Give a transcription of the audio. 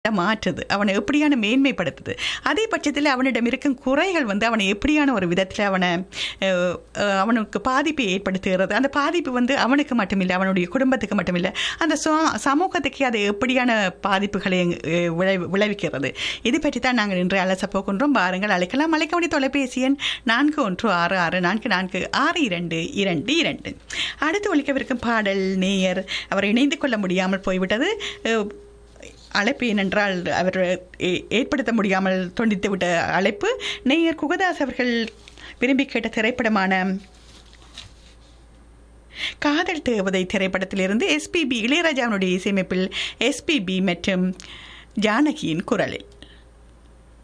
மாற்றுது, அவனை எப்படியான மேன்மைப்படுத்துது. அதே பட்சத்தில் அவனிடம் இருக்கும் குறைகள் அவனை எப்படியான ஒரு விதத்தில் அவனுக்கு பாதிப்பை ஏற்படுத்துகிறது. அந்த பாதிப்பு அவனுக்கு மட்டுமில்லை, அவனுடைய குடும்பத்துக்கு மட்டுமில்லை, அந்த சமூகத்துக்கு அது எப்படியான பாதிப்புகளை விளைவிக்கிறது. இது பற்றி தான் நாங்கள் இன்று அலச போகின்றோம். பாருங்கள், அழைக்கலாம். அழைக்க வேண்டிய தொலைபேசி எண் 4166444222. அடுத்து ஒலிக்கவிருக்கும் பாடல் நேயர் அவர் இணைந்து கொள்ள முடியாமல் போய்விட்டது. அழைப்பு ஏனென்றால் அவர் ஏற்படுத்த முடியாமல் துண்டித்துவிட்ட அழைப்பு. நேயர் குகதாஸ் அவர்கள் விரும்பி கேட்ட திரைப்படமான காதல் தேவதை திரைப்படத்திலிருந்து எஸ்பிபி இளையராஜாவினுடைய இசையமைப்பில் எஸ்பிபி மற்றும் ஜானகியின் குரலில்